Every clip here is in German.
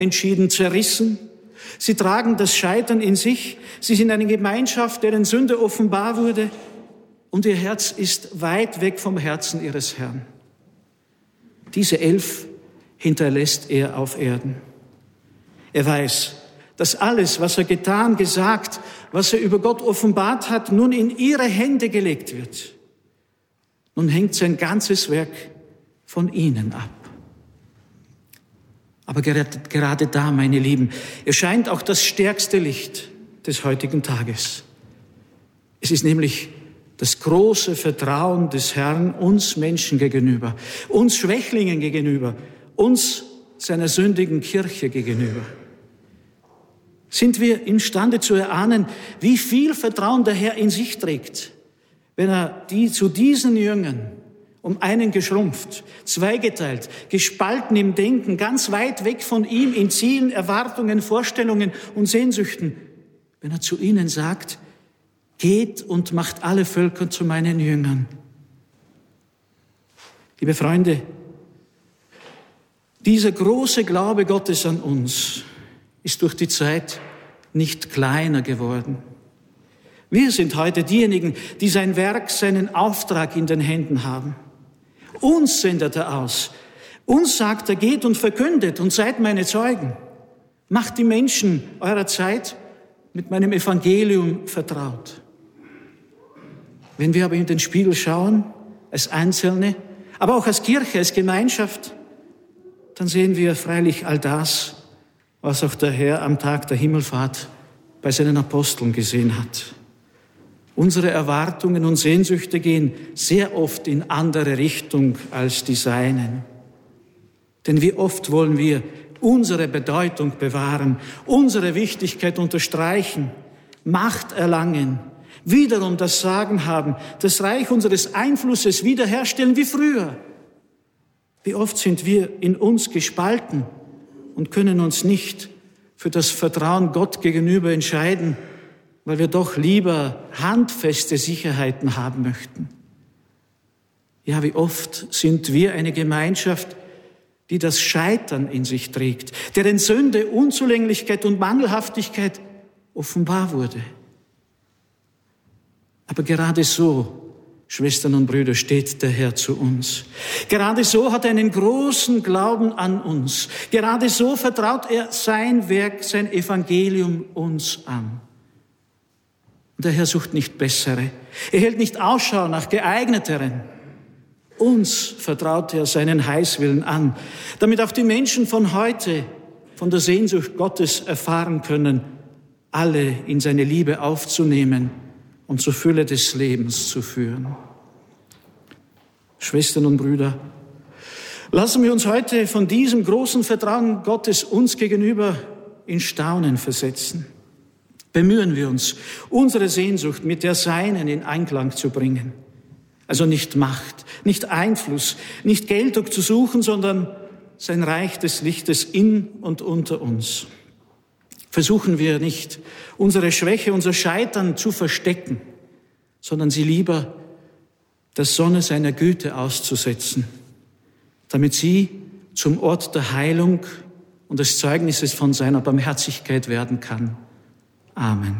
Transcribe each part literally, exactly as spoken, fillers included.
entschieden zerrissen. Sie tragen das Scheitern in sich. Sie sind eine Gemeinschaft, deren Sünde offenbar wurde. Und ihr Herz ist weit weg vom Herzen ihres Herrn. Diese elf hinterlässt er auf Erden. Er weiß, dass alles, was er getan, gesagt, was er über Gott offenbart hat, nun in ihre Hände gelegt wird. Nun hängt sein ganzes Werk von ihnen ab. Aber gerade, gerade da, meine Lieben, erscheint auch das stärkste Licht des heutigen Tages. Es ist nämlich das große Vertrauen des Herrn uns Menschen gegenüber, uns Schwächlingen gegenüber, uns seiner sündigen Kirche gegenüber. Sind wir imstande zu erahnen, wie viel Vertrauen der Herr in sich trägt, wenn er die zu diesen Jüngern um einen geschrumpft, zweigeteilt, gespalten im Denken, ganz weit weg von ihm in Zielen, Erwartungen, Vorstellungen und Sehnsüchten, wenn er zu ihnen sagt, geht und macht alle Völker zu meinen Jüngern. Liebe Freunde, dieser große Glaube Gottes an uns ist durch die Zeit nicht kleiner geworden. Wir sind heute diejenigen, die sein Werk, seinen Auftrag in den Händen haben. Uns sendet er aus. Uns sagt er, geht und verkündet und seid meine Zeugen. Macht die Menschen eurer Zeit mit meinem Evangelium vertraut. Wenn wir aber in den Spiegel schauen, als Einzelne, aber auch als Kirche, als Gemeinschaft, dann sehen wir freilich all das, was auch der Herr am Tag der Himmelfahrt bei seinen Aposteln gesehen hat. Unsere Erwartungen und Sehnsüchte gehen sehr oft in andere Richtung als die seinen. Denn wie oft wollen wir unsere Bedeutung bewahren, unsere Wichtigkeit unterstreichen, Macht erlangen, wiederum das Sagen haben, das Reich unseres Einflusses wiederherstellen wie früher. Wie oft sind wir in uns gespalten und können uns nicht für das Vertrauen Gott gegenüber entscheiden, weil wir doch lieber handfeste Sicherheiten haben möchten. Ja, wie oft sind wir eine Gemeinschaft, die das Scheitern in sich trägt, deren Sünde, Unzulänglichkeit und Mangelhaftigkeit offenbar wurde. Aber gerade so, Schwestern und Brüder, steht der Herr zu uns. Gerade so hat er einen großen Glauben an uns. Gerade so vertraut er sein Werk, sein Evangelium uns an. Und der Herr sucht nicht bessere. Er hält nicht Ausschau nach geeigneteren. Uns vertraut er seinen Heilswillen an, damit auch die Menschen von heute von der Sehnsucht Gottes erfahren können, alle in seine Liebe aufzunehmen und zur Fülle des Lebens zu führen. Schwestern und Brüder, lassen wir uns heute von diesem großen Vertrauen Gottes uns gegenüber in Staunen versetzen. Bemühen wir uns, unsere Sehnsucht mit der Seinen in Einklang zu bringen. Also nicht Macht, nicht Einfluss, nicht Geltung zu suchen, sondern sein Reich des Lichtes in und unter uns. Versuchen wir nicht, unsere Schwäche, unser Scheitern zu verstecken, sondern sie lieber der Sonne seiner Güte auszusetzen, damit sie zum Ort der Heilung und des Zeugnisses von seiner Barmherzigkeit werden kann. Amen.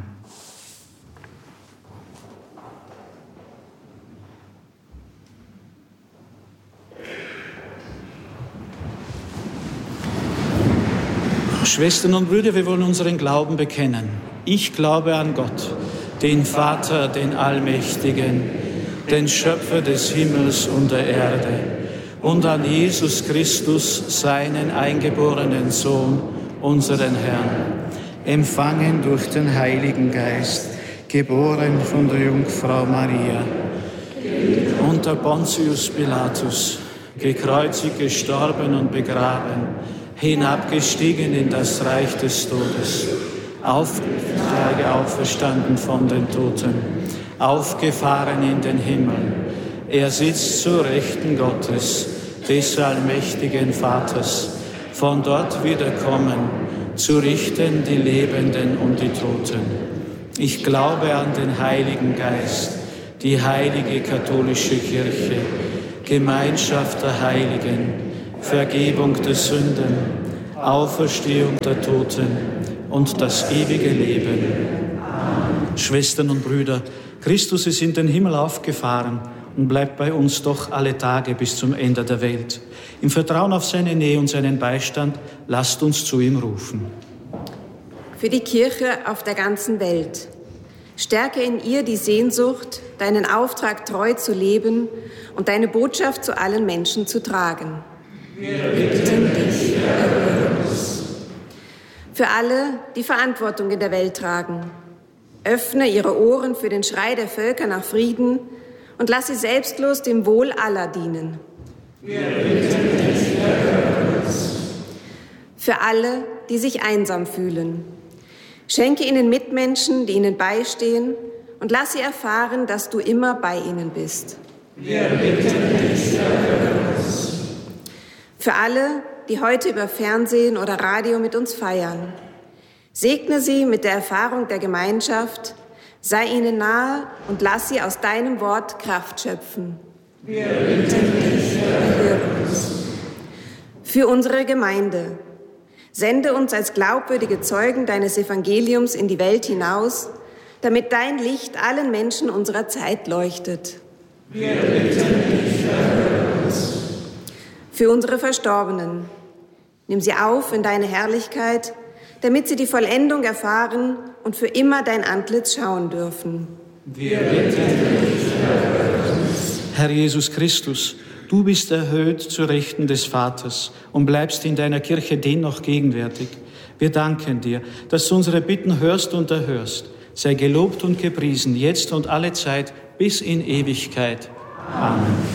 Schwestern und Brüder, wir wollen unseren Glauben bekennen. Ich glaube an Gott, den Vater, den Allmächtigen, den Schöpfer des Himmels und der Erde, und an Jesus Christus, seinen eingeborenen Sohn, unseren Herrn, empfangen durch den Heiligen Geist, geboren von der Jungfrau Maria, unter Pontius Pilatus, gekreuzigt, gestorben und begraben, hinabgestiegen in das Reich des Todes, auf drei Tage auferstanden von den Toten, aufgefahren in den Himmel. Er sitzt zur Rechten Gottes, des allmächtigen Vaters, von dort wiederkommen, zu richten die Lebenden und die Toten. Ich glaube an den Heiligen Geist, die heilige katholische Kirche, Gemeinschaft der Heiligen, Vergebung der Sünden, Auferstehung der Toten und das ewige Leben. Schwestern und Brüder, Christus ist in den Himmel aufgefahren und bleibt bei uns doch alle Tage bis zum Ende der Welt. Im Vertrauen auf seine Nähe und seinen Beistand, lasst uns zu ihm rufen. Für die Kirche auf der ganzen Welt. Stärke in ihr die Sehnsucht, deinen Auftrag treu zu leben und deine Botschaft zu allen Menschen zu tragen. Wir bitten dich, erhöre uns. Für alle, die Verantwortung in der Welt tragen. Öffne ihre Ohren für den Schrei der Völker nach Frieden und lass sie selbstlos dem Wohl aller dienen. Wir bitten dich, erhöre uns. Für alle, die sich einsam fühlen. Schenke ihnen Mitmenschen, die ihnen beistehen, und lass sie erfahren, dass du immer bei ihnen bist. Wir bitten dich, erhöre uns. Für alle, die heute über Fernsehen oder Radio mit uns feiern. Segne sie mit der Erfahrung der Gemeinschaft, sei ihnen nahe und lass sie aus deinem Wort Kraft schöpfen. Wir bitten dich, erhöre uns. Für unsere Gemeinde. Sende uns als glaubwürdige Zeugen deines Evangeliums in die Welt hinaus, damit dein Licht allen Menschen unserer Zeit leuchtet. Wir bitten dich, erhöre uns. Für unsere Verstorbenen. Nimm sie auf in deine Herrlichkeit, damit sie die Vollendung erfahren und für immer dein Antlitz schauen dürfen. Wir bitten dich, erhöre uns. Herr Jesus Christus, du bist erhöht zur Rechten des Vaters und bleibst in deiner Kirche dennoch gegenwärtig. Wir danken dir, dass du unsere Bitten hörst und erhörst. Sei gelobt und gepriesen, jetzt und alle Zeit bis in Ewigkeit. Amen.